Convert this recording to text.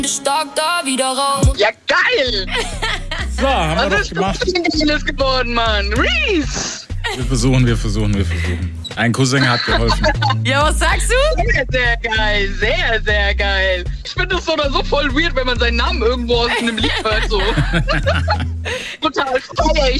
Stark da wieder raus. Ja, geil! So, haben wir Was doch gemacht. ist das Geiles geworden, Mann? Reese! Wir versuchen. Ein Cousin hat geholfen. Ja, was sagst du? Sehr, sehr geil. Sehr, sehr geil. Ich finde es so oder so voll weird, wenn man seinen Namen irgendwo aus einem Lied hört. So. Total feier ich